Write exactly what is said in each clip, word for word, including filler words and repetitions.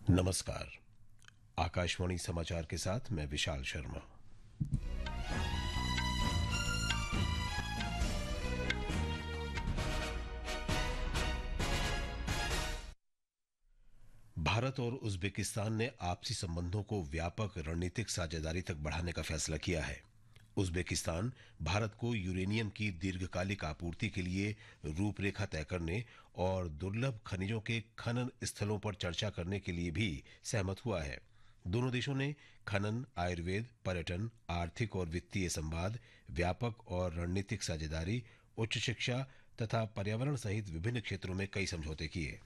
नमस्कार। आकाशवाणी समाचार के साथ मैं विशाल शर्मा। भारत और उज्बेकिस्तान ने आपसी संबंधों को व्यापक रणनीतिक साझेदारी तक बढ़ाने का फैसला किया है। उज्बेकिस्तान भारत को यूरेनियम की दीर्घकालिक आपूर्ति के लिए रूपरेखा तय करने और दुर्लभ खनिजों के खनन स्थलों पर चर्चा करने के लिए भी सहमत हुआ है। दोनों देशों ने खनन, आयुर्वेद, पर्यटन, आर्थिक और वित्तीय संवाद, व्यापक और रणनीतिक साझेदारी, उच्च शिक्षा तथा पर्यावरण सहित विभिन्न क्षेत्रों में कई समझौते किए।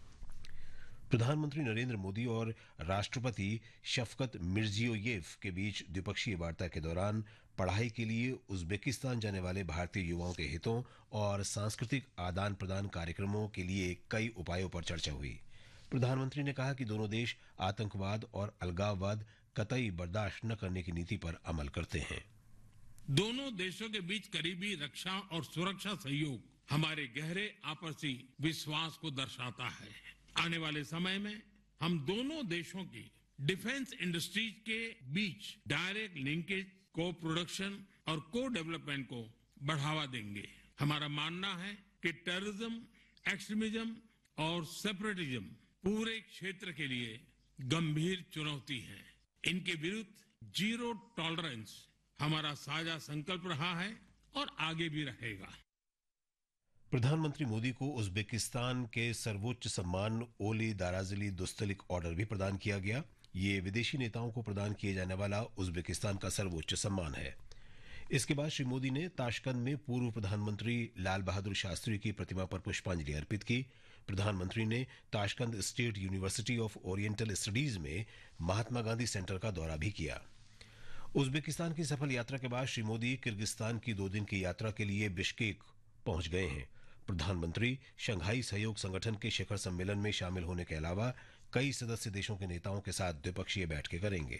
प्रधानमंत्री नरेंद्र मोदी और राष्ट्रपति शफकत मिर्जियोयेव के बीच द्विपक्षीय वार्ता के दौरान पढ़ाई के लिए उज्बेकिस्तान जाने वाले भारतीय युवाओं के हितों और सांस्कृतिक आदान प्रदान कार्यक्रमों के लिए कई उपायों पर चर्चा हुई। प्रधानमंत्री ने कहा कि दोनों देश आतंकवाद और अलगाववाद कतई बर्दाश्त न करने की नीति पर अमल करते हैं। दोनों देशों के बीच करीबी रक्षा और सुरक्षा सहयोग हमारे गहरे आपसी विश्वास को दर्शाता है। आने वाले समय में हम दोनों देशों की डिफेंस इंडस्ट्रीज के बीच डायरेक्ट लिंकेज, को प्रोडक्शन और को डेवलपमेंट को बढ़ावा देंगे। हमारा मानना है कि टेररिज्म, एक्सट्रीमिज्म और सेपरेटिज्म पूरे क्षेत्र के लिए गंभीर चुनौती है। इनके विरुद्ध जीरो टॉलरेंस हमारा साझा संकल्प रहा है और आगे भी रहेगा। प्रधानमंत्री मोदी को उज्बेकिस्तान के सर्वोच्च सम्मान ओली दाराजिली दोस्तलिक ऑर्डर भी प्रदान किया गया। ये विदेशी नेताओं को प्रदान किए जाने वाला उज्बेकिस्तान का सर्वोच्च सम्मान है। इसके बाद श्री मोदी ने ताशकंद में पूर्व प्रधानमंत्री लाल बहादुर शास्त्री की प्रतिमा पर पुष्पांजलि अर्पित की। प्रधानमंत्री ने Tashkent state university of oriental studies में महात्मा गांधी सेंटर का दौरा भी किया। उज्बेकिस्तान की सफल यात्रा के बाद श्री मोदी किर्गिस्तान की दो दिन की यात्रा के लिए बिश्केक पहुंच गए हैं। प्रधानमंत्री शंघाई सहयोग संगठन के शिखर सम्मेलन में शामिल होने के अलावा कई सदस्य देशों के नेताओं के साथ द्विपक्षीय बैठकें करेंगे।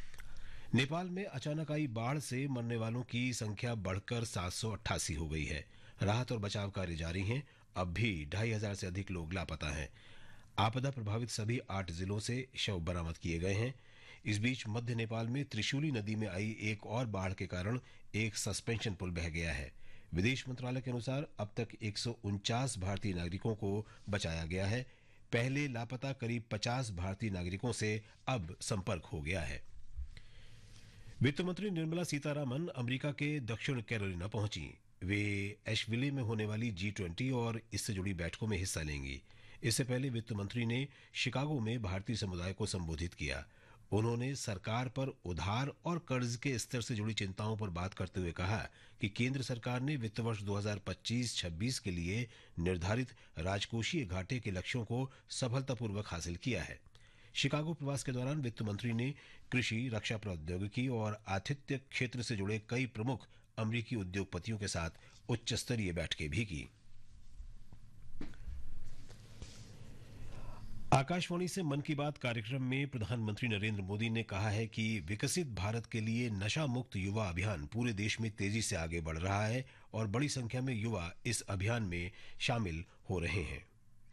नेपाल में अचानक आई बाढ़ से मरने वालों की संख्या बढ़कर सात सौ अट्ठासी हो गई है। राहत और बचाव कार्य जारी हैं। अब भी ढाई हजार से अधिक लोग लापता हैं। आपदा प्रभावित सभी आठ जिलों से शव बरामद किए गए हैं। इस बीच मध्य नेपाल में त्रिशूली नदी में आई एक और बाढ़ के कारण एक सस्पेंशन पुल बह गया है। विदेश मंत्रालय के अनुसार अब तक एक सौ उनचास भारतीय नागरिकों को बचाया गया है। पहले लापता करीब पचास भारतीय नागरिकों से अब संपर्क हो गया है। वित्त मंत्री निर्मला सीतारामन अमेरिका के दक्षिण कैरोलिना पहुंची। वे एशविले में होने वाली जी ट्वेंटी और इससे जुड़ी बैठकों में हिस्सा लेंगी। इससे पहले वित्त मंत्री ने शिकागो में भारतीय समुदाय को संबोधित किया। उन्होंने सरकार पर उधार और कर्ज के स्तर से जुड़ी चिंताओं पर बात करते हुए कहा कि केंद्र सरकार ने वित्त वर्ष दो हज़ार पच्चीस छब्बीस के लिए निर्धारित राजकोषीय घाटे के लक्ष्यों को सफलतापूर्वक हासिल किया है। शिकागो प्रवास के दौरान वित्त मंत्री ने कृषि, रक्षा प्रौद्योगिकी और आतिथ्य क्षेत्र से जुड़े कई प्रमुख अमेरिकी उद्योगपतियों के साथ उच्च स्तरीय बैठकें भी की। आकाशवाणी से मन की बात कार्यक्रम में प्रधानमंत्री नरेंद्र मोदी ने कहा है कि विकसित भारत के लिए नशा मुक्त युवा अभियान पूरे देश में तेजी से आगे बढ़ रहा है और बड़ी संख्या में युवा इस अभियान में शामिल हो रहे हैं।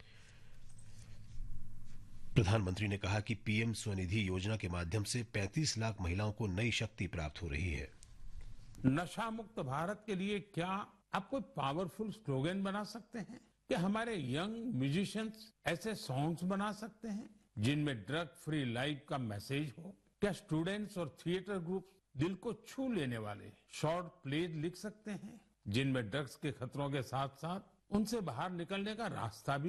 प्रधानमंत्री ने कहा कि पीएम स्वनिधि योजना के माध्यम से पैंतीस लाख महिलाओं को नई शक्ति प्राप्त हो रही है। नशा मुक्त भारत के लिए क्या आप कोई पावरफुल स्लोगन बना सकते हैं? क्या हमारे यंग म्यूजिशियंस ऐसे सॉन्ग्स बना सकते हैं जिनमें ड्रग फ्री लाइफ का मैसेज हो? क्या स्टूडेंट्स और थिएटर ग्रुप दिल को छू लेने वाले शॉर्ट प्लेज लिख सकते हैं जिनमें ड्रग्स के खतरों के साथ साथ उनसे बाहर निकलने का रास्ता भी